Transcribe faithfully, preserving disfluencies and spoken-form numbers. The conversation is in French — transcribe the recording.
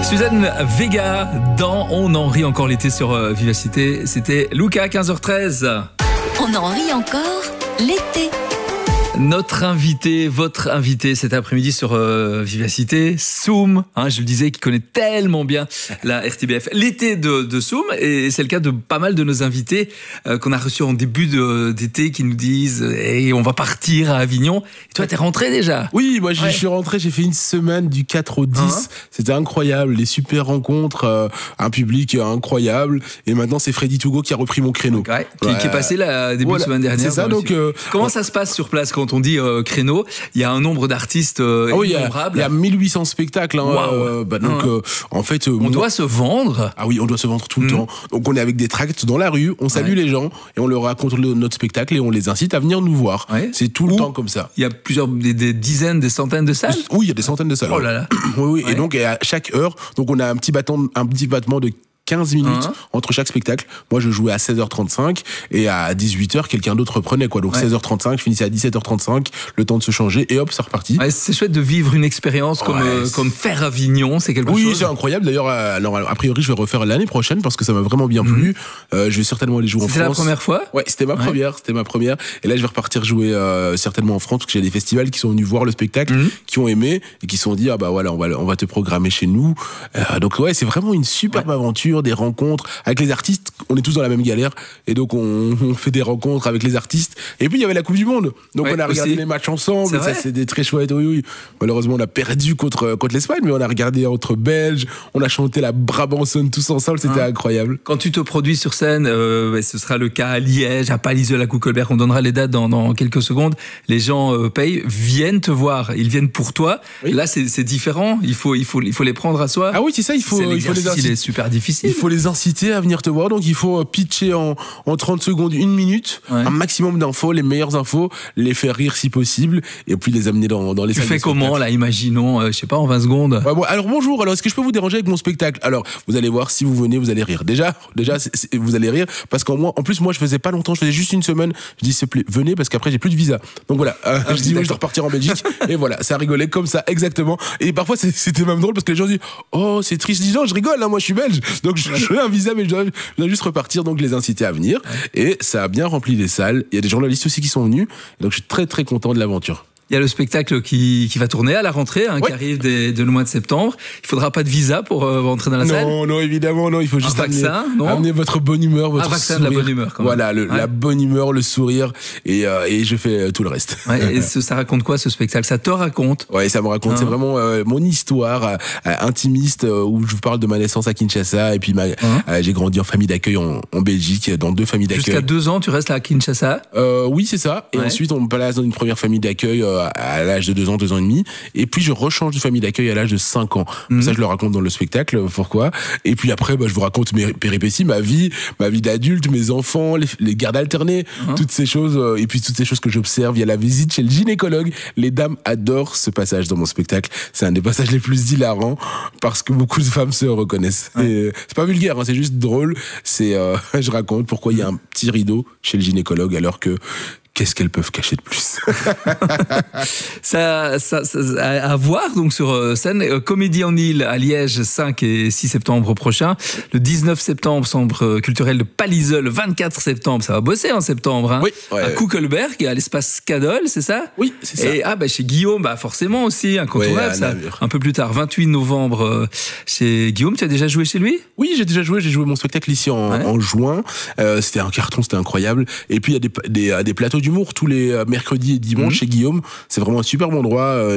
Suzanne Vega dans On en rit encore l'été sur euh, Vivacité. C'était Luca, quinze heures treize. On en rit encore l'été. Notre invité, votre invité cet après-midi sur euh, Vivacité, Soum, hein, je le disais, qui connaît tellement bien la R T B F. L'été de, de Soum, et c'est le cas de pas mal de nos invités euh, qu'on a reçus en début de, d'été, qui nous disent hey, on va partir à Avignon. Et toi, t'es rentré déjà? Oui, moi je Ouais. suis rentré, j'ai fait une semaine du quatre au dix. Hein C'était incroyable, les super rencontres, euh, un public incroyable. Et maintenant, c'est Freddy Tougo qui a repris mon créneau. Ouais, qui, Ouais. qui est passé la début Voilà, de semaine dernière. c'est ça, dans le donc, sud. euh, Comment on- ça se passe sur place quand on dit euh, créneau? Il y a un nombre d'artistes euh, Ah oui, il y a- innombrables. il y a mille huit cents spectacles. Hein, Waouh. euh, bah, donc, Hein. euh, en fait, euh, On moi- doit se vendre. Ah oui, on doit se vendre tout le Mhm. temps. Donc on est avec des tracts dans la rue, on salue Ouais. les gens et on leur raconte le- notre spectacle et on les incite à venir nous voir. Ouais. C'est tout le Ou- temps comme ça. Il y a plusieurs, des, des dizaines, des centaines de salles. Oui, il y a des centaines de salles. Oh là là. Oui, oui. Ouais. Et donc, et à chaque heure, donc on a un petit battement, un petit battement de quinze minutes Hein. entre chaque spectacle. Moi, je jouais à seize heures trente-cinq et à dix-huit heures, quelqu'un d'autre reprenait, quoi. Donc, Ouais. seize heures trente-cinq, je finissais à dix-sept heures trente-cinq, le temps de se changer et hop, c'est reparti. Ouais, c'est chouette de vivre une expérience comme, Ouais, euh, c'est- comme faire Avignon, c'est quelque Oui, chose. c'est incroyable. D'ailleurs, euh, alors, a priori, je vais refaire l'année prochaine parce que ça m'a vraiment bien plu. Euh, je vais certainement aller jouer en France. C'était la première fois. Ouais, c'était ma Ouais. première, c'était ma première. Et là, je vais repartir jouer euh, certainement en France parce que j'ai des festivals qui sont venus voir le spectacle, Mhm. qui ont aimé et qui se sont dit ah bah voilà, on va on va te programmer chez nous. Euh, donc ouais, c'est vraiment une superbe aventure, des rencontres avec les artistes. On est tous dans la même galère et donc on, on fait des rencontres avec les artistes. Et puis il y avait la Coupe du Monde, donc Ouais, on a regardé aussi. les matchs ensemble. C'est Et ça vrai c'était très chouette. Oui, oui. Malheureusement, on a perdu contre contre l'Espagne, mais on a regardé entre Belges. On a chanté la Brabançonne tous ensemble. C'était Hein. incroyable. Quand tu te produis sur scène, euh, ouais, ce sera le cas à Liège, à Palaiseau, à Coucolbert. On donnera les dates dans, dans quelques secondes. Les gens euh, payent, viennent te voir. Ils viennent pour toi. Oui. Là, c'est, c'est différent. Il faut, il faut, il faut les prendre à soi. Ah oui, c'est ça. Il faut C'est il faut les l'exercice, il inciter. est super difficile. Il faut les inciter à venir te voir, donc il faut pitcher en, en trente secondes, une minute, Ouais. un maximum d'infos, les meilleures infos, les faire rire si possible, et puis les amener dans, dans les Tu salles fais de comment, spectacle. là, imaginons, euh, je sais pas, en vingt secondes. Ouais, bon, alors bonjour, alors est-ce que je peux vous déranger avec mon spectacle? Alors, vous allez voir, si vous venez, vous allez rire. Déjà, déjà c'est- c'est- vous allez rire, parce qu'en moi, en plus, moi, je faisais pas longtemps, je faisais juste une semaine, je dis, s'il te plaît, venez, parce qu'après, j'ai plus de visa. Donc voilà, euh, Ah, je dis, ouais, je dois repartir en Belgique, et voilà, ça rigolait comme ça, exactement. Et parfois, c'est- c'était même drôle, parce que les gens disent, oh, c'est triste, je dis, non, je rigole, hein, moi, je suis belge, donc je, je fais un visa, mais je dois, je dois juste repartir, donc les inciter à venir, et ça a bien rempli les salles. Il y a des journalistes aussi qui sont venus, donc je suis très, très content de l'aventure. Il y a le spectacle qui, qui va tourner à la rentrée, hein, qui Ouais. arrive dès, dès le mois de septembre. Il faudra pas de visa pour euh, rentrer dans la salle. Non, non, évidemment, non, il faut juste amener, vaccin, non amener votre bonne humeur, votre Un vaccin de sourire. la bonne humeur, quand même. Voilà, le- Ouais. la bonne humeur, le sourire, et, euh, et je fais euh, tout le reste. Ouais, et ce- ça raconte quoi, ce spectacle? Ça te raconte? Ouais, ça me raconte, Hein. c'est vraiment euh, mon histoire euh, euh, intimiste euh, où je vous parle de ma naissance à Kinshasa et puis ma, euh, j'ai grandi en famille d'accueil en, en Belgique, dans deux familles d'accueil. Jusqu'à deux ans, tu restes là à Kinshasa. Euh, oui, c'est ça. Et Ouais. ensuite, on me place dans une première famille d'accueil euh, à l'âge de deux ans, deux ans et demi. Et puis, je rechange de famille d'accueil à l'âge de cinq ans. Mhm. Ça, je le raconte dans le spectacle. euh, Pourquoi? Et puis après, bah, je vous raconte mes péripéties, ma vie, ma vie d'adulte, mes enfants, les, les gardes alternés, Mhm. toutes ces choses. euh, et puis, toutes ces choses que j'observe. Il y a la visite chez le gynécologue. Les dames adorent ce passage dans mon spectacle. C'est un des passages les plus hilarants parce que beaucoup de femmes se reconnaissent. Ouais. Et, euh, c'est pas vulgaire, hein, c'est juste drôle. C'est, euh, je raconte pourquoi il y a un petit rideau chez le gynécologue alors que qu'est-ce qu'elles peuvent cacher de plus? Ça, ça, ça- à à voir donc sur euh, scène. Euh, Comédie en île à Liège, cinq et six septembre prochain. Le dix-neuf septembre, centre euh, culturel de Palaiseau. Le vingt-quatre septembre, ça va bosser en septembre. Hein, Oui, ouais. à Coucolberg, à l'espace Cadol, c'est ça? Oui, c'est ça. Et ah bah chez Guillaume, bah forcément aussi incontournable. Ouais, à ça. Namur. Un peu plus tard, vingt-huit novembre, euh, chez Guillaume. Tu as déjà joué chez lui? Oui, j'ai déjà joué, j'ai joué mon spectacle ici en, Ouais. en juin. Euh, c'était un carton, c'était incroyable. Et puis il y a des, des, des plateaux d'humour tous les euh, mercredis et dimanches Mhm. chez Guillaume. C'est vraiment un super bon endroit. euh,